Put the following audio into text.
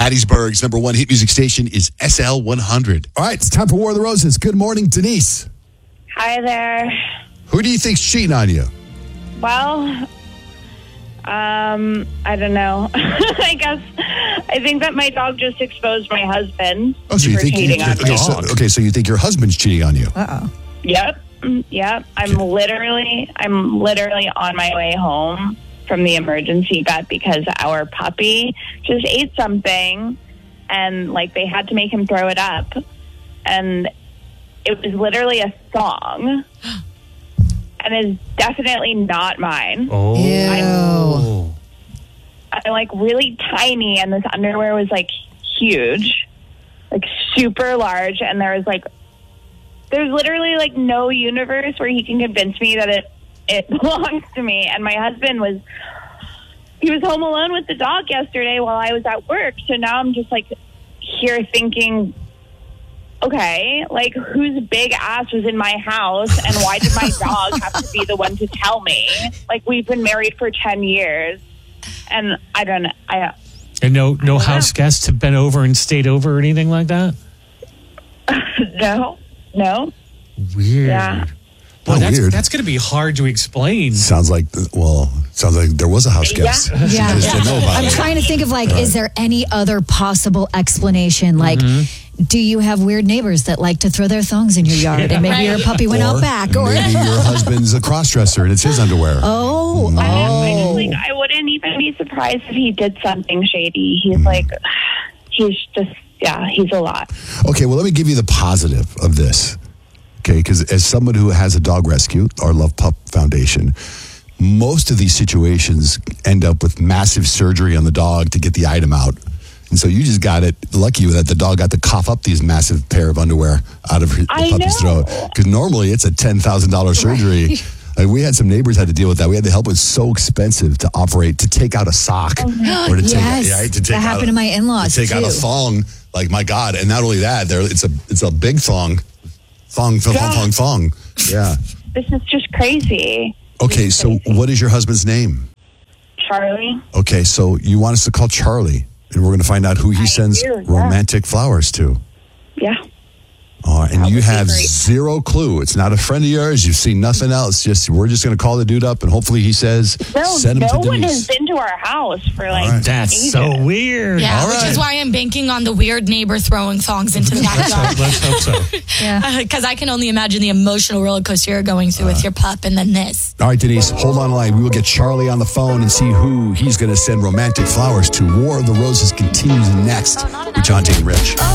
Hattiesburg's number one hit music station is SL 100. All right, it's time for War of the Roses. Good morning, Denise. Hi there. Who do you think's cheating on you? Well, I don't know. I think that my dog just exposed my husband for cheating on me. So you think your husband's cheating on you? Uh-oh. Yep. I'm literally on my way home from the emergency vet because our puppy just ate something and they had to make him throw it up. And it was literally a thong. And it's definitely not mine. Oh. I'm really tiny, and this underwear was huge, super large, and there's literally no universe where he can convince me that it belongs to me. And my husband was home alone with the dog yesterday while I was at work. So now I'm just here thinking, okay, whose big ass was in my house, and why did my dog have to be the one to tell me? We've been married for 10 years, and I don't know. And no house guests have been over and stayed over or anything like that? No. Weird. Yeah. Well, weird. That's going to be hard to explain. Sounds like there was a house guest. Yeah. Yeah. Just didn't know about I'm it. trying to think of is there any other possible explanation? Do you have weird neighbors that like to throw their thongs in your yard and maybe your puppy went out back? Or maybe your husband's a cross-dresser and it's his underwear. I wouldn't even be surprised if he did something shady. He's he's a lot. Okay, well, let me give you the positive of this. Okay, because as someone who has a dog rescue, our Love Pup Foundation, most of these situations end up with massive surgery on the dog to get the item out. And so you just got it lucky that the dog got to cough up these massive pair of underwear out of the puppy's throat. Because normally it's a $10,000 surgery. We had some neighbors had to deal with that. We had to help. It was so expensive to take out a sock. Or to that happened to my in-laws to take out a thong. My God. And not only that, it's a big thong. Thong. Yeah. This is just crazy. Okay, so what is your husband's name? Charlie. Okay, so you want us to call Charlie, and we're going to find out who he sends romantic flowers to. Yeah. And you have zero clue. It's not a friend of yours. You've seen nothing else. We're just going to call the dude up, and hopefully he says, send him to Denise. No one has been to our house for That's ages. so weird. Yeah, All which right. is why I'm banking on the weird neighbor throwing thongs into the backyard. Let's hope so. Yeah. Because I can only imagine the emotional roller coaster you're going through with your pup and then this. All right, Denise, hold on the line. We will get Charlie on the phone and see who he's going to send romantic flowers to. War of the Roses continues next with John T. and Rich.